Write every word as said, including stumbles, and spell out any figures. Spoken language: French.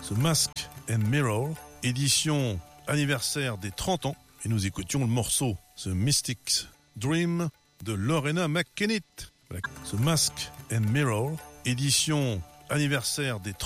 The Mask and Mirror, édition anniversaire des trente ans, et nous écoutions le morceau The Mystic's Dream de Lorena McKennitt. The Mask and Mirror, édition anniversaire des trente ans.